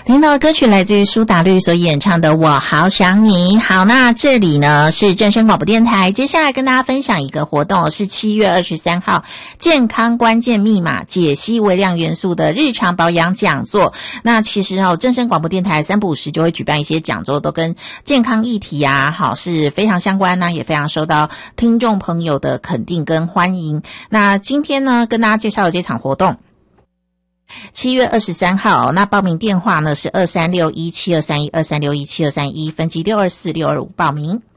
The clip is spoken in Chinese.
听到的歌曲来自于苏打绿所演唱的《我好想你》。好，那这里呢是正声广播电台，接下来跟大家分享一个活动，是7月23号健康关键密码解析微量元素的日常保养讲座。那其实正声广播电台3不5时就会举办一些讲座，都跟健康议题啊是非常相关呢，也非常受到听众朋友的肯定跟欢迎。那今天呢跟大家介绍的这场活动7月23号，那报名电话呢是23617231 23617231，分机624-625报名。